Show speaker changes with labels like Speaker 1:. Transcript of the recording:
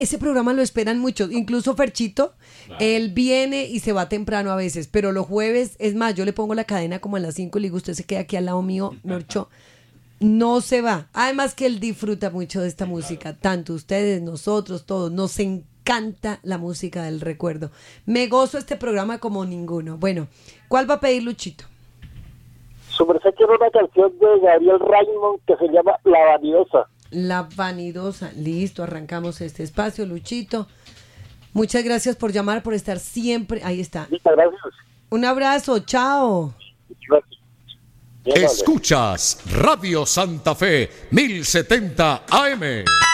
Speaker 1: ese programa lo esperan muchos, incluso Ferchito, claro. Él viene y se va temprano a veces, pero los jueves, es más, yo le pongo la cadena como a las 5 y le digo, usted se queda aquí al lado mío, Norcho, no se va. Además que él disfruta mucho de esta música, tanto ustedes, nosotros, todos, nos encanta la música del recuerdo. Me gozo este programa como ninguno. Bueno, ¿cuál va a pedir Luchito?
Speaker 2: Su merced quiere una canción de Gabriel Raymond que se llama La Vanidosa.
Speaker 1: La Vanidosa. Listo, arrancamos este espacio, Luchito. Muchas gracias por llamar, por estar siempre. Ahí está.
Speaker 2: Muchas gracias.
Speaker 1: Un abrazo, chao.
Speaker 2: Gracias.
Speaker 3: Escuchas Radio Santa Fe 1070 AM.